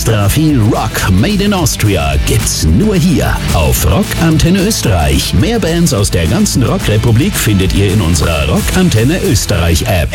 Extra viel Rock made in Austria gibt's nur hier auf Rockantenne Österreich. Mehr Bands aus der ganzen Rockrepublik findet ihr in unserer Rockantenne Österreich App.